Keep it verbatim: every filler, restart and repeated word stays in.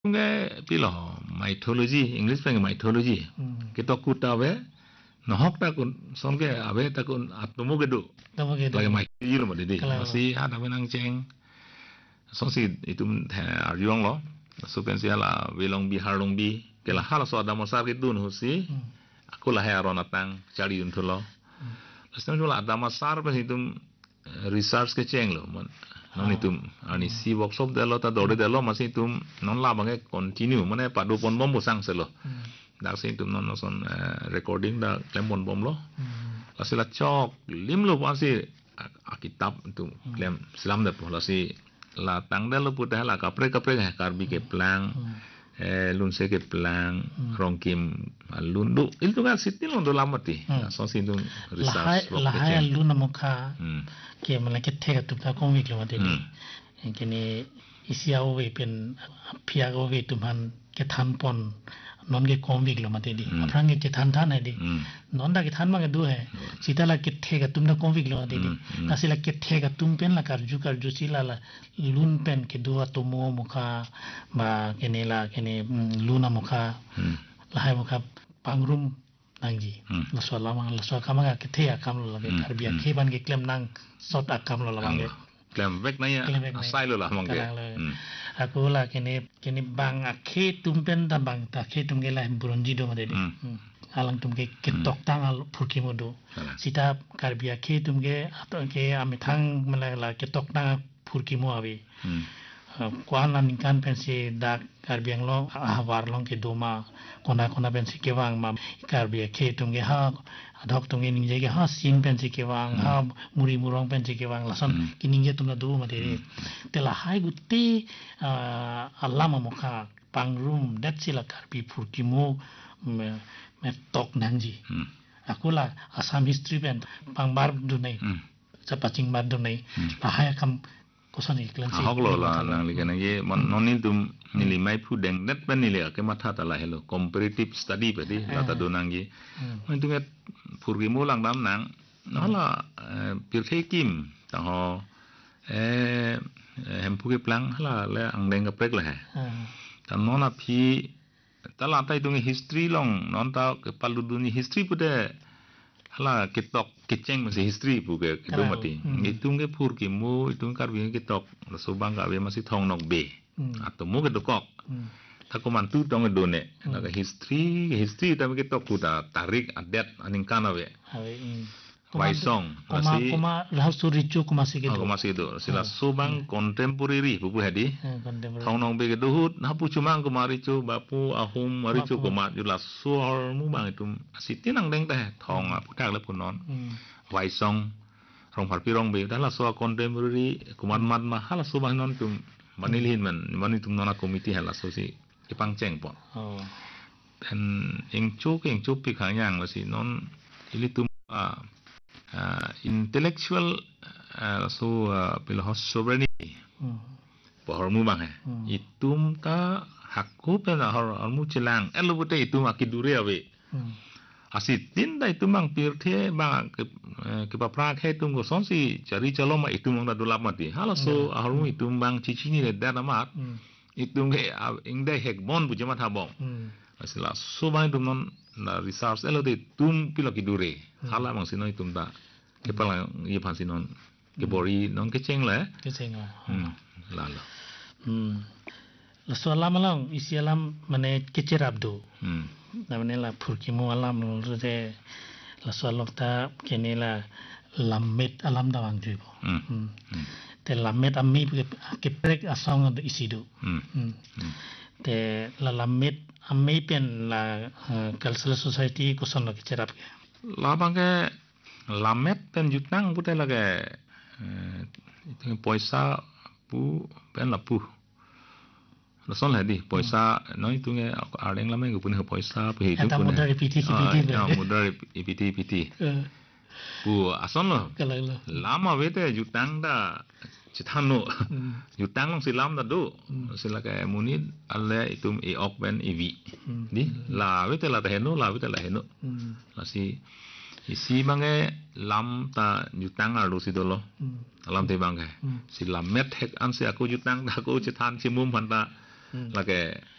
Nge pilo mythology English peng mythology kita kutawe nohok takun songe abe takun atomo gedo lagi mythology lo made masih ada menang ceng sonsi itu arjong lo so pensi ala welong bi harlong bi kela hala so ada mosar gitu nusi aku lah heron atang cari untuk lo Lalu juga ada masar pas itu research ke ceng lo non itu ani si workshop delo ta dore delo masih itu non la bange continue mana padu pon bom busang selo dak si itu non son recording da lemon bom lo lasi la chok lim lo pasi kitab itu lem selam da lasi la tang delo putih la kapre kapre karbi ke plang eh lun se ke plang rongkim lundu itu kan sitil londo lamati so si itu research lahai luna mukha ke mana ke thega tupta komik lo mate ni kene isia owe pen pia owe tuman ke thanpon non ke komik lo mate di aprang ke than than di non da ke than ma ke du hai sita la ke thega tumna komik lo mate di asila ke thega tum pen la karju karju sila la lun pen ke du atomo mukha ba kene la kene luna mukha lahai mukha pangrum nangji laswa lamang laswa kamanga ke thea kam lo lage karbia ke ban ke klem nang sot akam lo lage klem vek naya asai lo lamang ke aku la kene kene bang akhe tumpen da bang ta khe tumge la bronji do made alang tumge ketok tang al phurki modo sita karbia khe tumge ato ke amithang mala la ketok tang phurki mo ave kuan lan kan pensi dak karbiang lo awar long ke doma kona kona pensi ke wang ma karbia ke tumge ha adok tumge ning jege ha sin pensi ke wang ha muri murong pensi ke wang lason kininge tumna do ma de tela hai gutti alama mokha pangrum dat sila karbi phurki mo me tok nangji akula asam history pen pangbar du nei sapaching bar du nei lahai kam kosan iklan si hok lo la nang li kana ye non ni tum nili mai phu deng net ban nili ke matha ta la hello comparative study pe di la ta do nang ye mai tu nget phurgi mo lang dam nang nó là pir thei kim ta ho e hem phu ke plang la le ang deng ka prek la ha ta no na phi ta la tai tu ngi history long non ta ke palu du ni history pu de hala ketok keceng masih history pu ke do mati itu nge phur ki mu itu kar bi ketok so bang ka be masih thong nok be atau mu ke dokok ta ko man tu tong do ne la history history ta ke tok ku ta tarik adet aning kana be Waisong masih kuma rahasu ricu kuma masih gitu kuma masih itu sila subang contemporary bubu hadi thong nong be ke dohut na pu cuma kuma ricu bapu ahum ricu kuma jula suor mu bang itu asitin ang deng teh thong apu tak le punon Waisong rong par pi rong be dala so contemporary kumat mat ma hala subang non tum manilhin man mani tum nona committee hala so si ipang ceng po dan ing cuk ing cuk pi khanyang si non ili tum Uh, intellectual uh, so uh, pilih sovereignty pohor mu bang he itum ta hakku pena hor mu celang elo bute itum akidure ave asitin da itum bang pirthe bang ke ke papra khe tum go sonsi cari chalo ma itum da dolap mati hala so hor mu itum bang cici ni da namat itum ge ingdai hek bon bu jama thabong asila so bang itum non na research elo de tum pilo kidure hala mang sino itum da ke pala ye pan sinon ke bori non ke cheng la ke cheng la la hmm la so lam lang isi alam mane ke cherabdo hmm na mane la phurki mo alam lo de la so lokta kene la lamet alam da wang jibo hmm te lamet ami ke prek asong da isi do hmm te la lamet ami pen la cultural society ko son ke cherab ke la bang ke lamet pen jutang putih lagi itu poisa pu pen la pu lason lah di poisa no itu nge areng lama nge punya poisa pu itu punya muda ipiti ipiti ya muda ipiti ipiti pu ason lo lama bete jutang da citano jutang long silam da do sila kayak munid alle itu e ok ben evi di la bete la heno la bete la heno la si isi bange lam ta jutang alu si dolo lam te bange si lamet hek an si aku jutang da aku citan cimum panta lage